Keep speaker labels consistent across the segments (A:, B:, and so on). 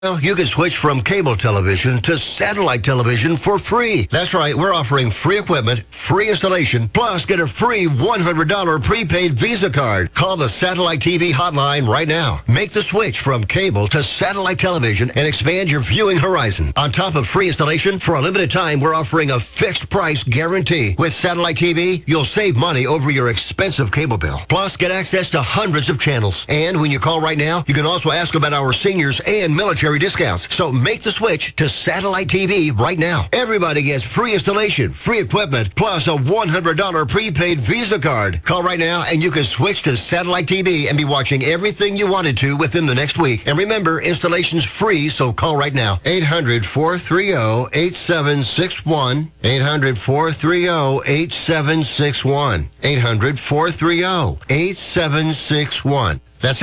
A: Now, you can switch from cable television to satellite television for free. That's right, we're offering free equipment, free installation, plus get a free $100 prepaid Visa card. Call the Satellite TV hotline right now. Make the switch from cable to satellite television and expand your viewing horizon. On top of free installation, for a limited time, we're offering a fixed price guarantee. With Satellite TV, you'll save money over your expensive cable bill. Plus, get access to hundreds of channels. And when you call right now, you can also ask about our seniors and military discounts. So make the switch to Satellite TV right now. Everybody gets free installation, free equipment, plus a $100 prepaid Visa card. Call right now and you can switch to Satellite TV and be watching everything you wanted to within the next week. And remember, installation's free, so call right now. 800-430-8761. 800-430-8761. 800-430-8761. That's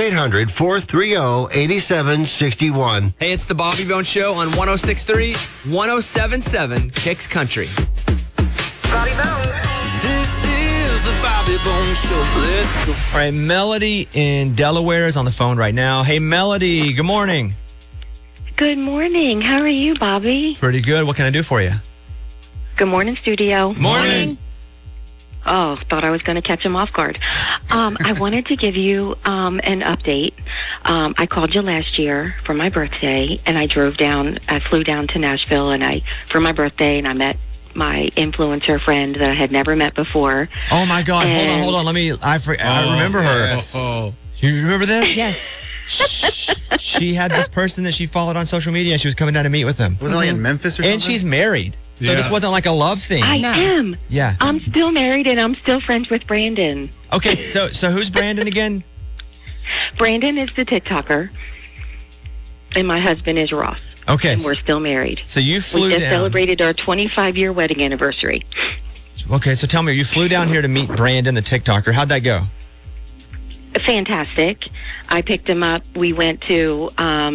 A: 800-430-8761.
B: Hey, it's the Bobby Bones Show on 106.3, 107.7 Kicks Country.
C: Bobby Bones.
D: This is the Bobby Bones Show. Let's go.
B: All right, Melody in Delaware is on the phone right now. Hey, Melody, good morning.
C: Good morning. How are you, Bobby?
B: Pretty good. What can I do for you?
C: Good morning, studio.
B: Morning.
C: Oh, thought I was going to catch him off guard. I wanted to give you an update. I called you last year for my birthday, and I flew down to Nashville for my birthday, and I met my influencer friend that I had never met before.
B: Oh, my God.
C: And
B: Hold on. I remember her.
E: Yes.
B: You remember this?
F: Yes.
B: She had this person that she followed on social media, and she was coming down to meet with him.
E: Was it like in Memphis or something?
B: And she's married. So this wasn't like a love thing.
C: I am.
B: Yeah.
C: I'm still married, and I'm still friends with Brandon.
B: Okay, so who's Brandon again?
C: Brandon is the TikToker, and my husband is Ross.
B: Okay.
C: And we're still married.
B: So you flew
C: We just
B: down.
C: celebrated our 25-year wedding anniversary.
B: Okay, so tell me, you flew down here to meet Brandon, the TikToker. How'd that go?
C: Fantastic. I picked him up. We went to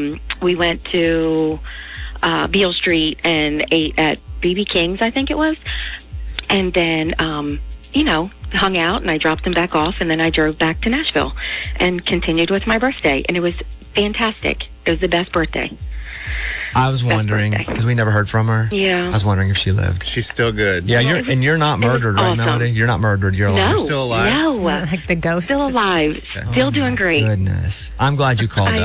C: Beale Street and ate at BB King's, I think it was. And then, hung out, and I dropped him back off, and then I drove back to Nashville and continued with my birthday. And it was fantastic. It was the best birthday.
B: I was wondering,
C: birthday.
B: because we never heard from her.
C: Yeah.
B: I was wondering if she lived.
E: She's still good.
B: Yeah, you're not murdered, right,
C: awesome.
B: Melody? You're not murdered. You're alive.
C: No.
E: still alive?
C: No.
F: Like the ghost.
C: Still alive. Still doing great.
B: Goodness. I'm glad you called us.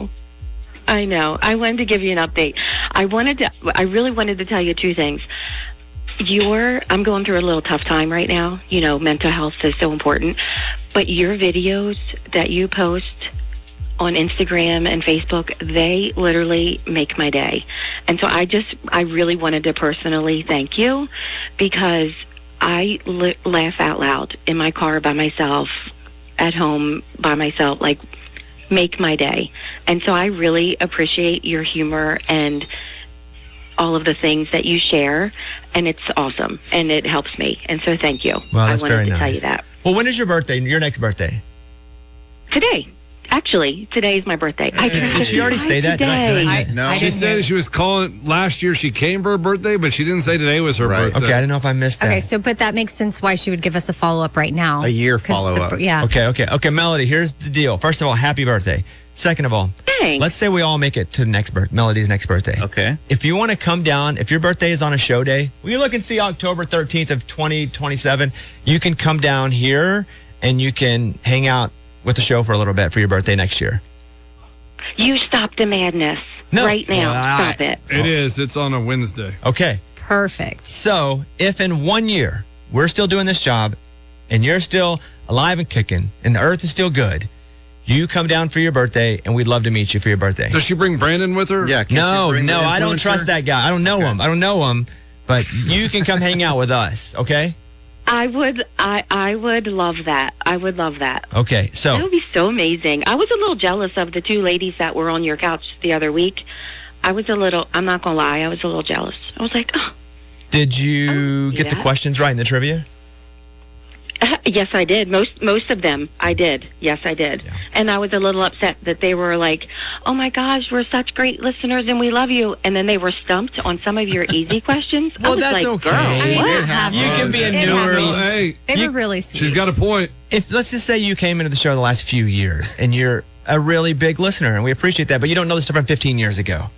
C: I know. I wanted to give you an update. I really wanted to tell you two things. I'm going through a little tough time right now. Mental health is so important. But your videos that you post on Instagram and Facebook, they literally make my day. And so I really wanted to personally thank you, because I laugh out loud in my car by myself, at home by myself, like, make my day. And so I really appreciate your humor and all of the things that you share, and it's awesome, and it helps me. And so thank you.
B: Well, that's
C: I wanted
B: very
C: to
B: nice.
C: tell you that.
B: Well, when is your birthday? Your next birthday?
C: Today. Actually, today is my birthday.
B: Did she already say that? Did I
E: No.
G: She said she was calling last year. She came for her birthday, but she didn't say today was her
E: Right.
G: birthday.
B: Okay, I didn't know if I missed that.
F: Okay, but that makes sense why she would give us a follow-up right now.
E: A year
F: 'Cause
E: follow-up.
F: Yeah.
B: Okay, Melody, here's the deal. First of all, happy birthday. Second of all,
C: Thanks.
B: let's say we all make it to Melody's next birthday.
E: Okay.
B: If you want to come down, if your birthday is on a show day, when you look and see October 13th of 2027, you can come down here and you can hang out with the show for a little bit for your birthday next year.
C: You stop the madness right now. Stop it.
G: It is. It's on a Wednesday.
B: Okay.
F: Perfect.
B: So if in 1 year we're still doing this job and you're still alive and kicking and the earth is still good, you come down for your birthday and we'd love to meet you for your birthday.
G: Does she bring Brandon with her?
E: Yeah.
B: No, I don't trust that guy. I don't know him. But you can come hang out with us, okay?
C: I would love that. I would love that.
B: Okay,
C: That
B: so
C: would be so amazing. I was a little jealous of the two ladies that were on your couch the other week. I'm not going to lie, I was a little jealous. I was like, oh.
B: did you get the
C: yeah.
B: questions right in the trivia?
C: Yes, I did. Most of them, I did. Yes, I did.
B: Yeah.
C: And I was a little upset that they were like, "Oh my gosh, we're such great listeners and we love you." And then they were stumped on some of your easy questions. I
B: Well,
C: was
B: that's
C: like,
B: okay.
C: Girl,
F: I mean,
C: what?
F: it happens.
B: You can be a
F: It
B: newer.
F: happens.
G: Hey,
F: They were really sweet.
G: she's got a point.
B: If let's just say you came into the show the last few years and you're a really big listener, and we appreciate that. But you don't know the stuff from 15 years ago.